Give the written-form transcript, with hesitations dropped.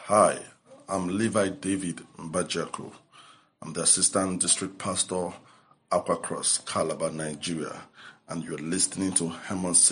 Hi, I'm Levi David Mbajako. I'm the Assistant District Pastor, Aqua Cross, Calabar, Nigeria, and you're listening to Hermon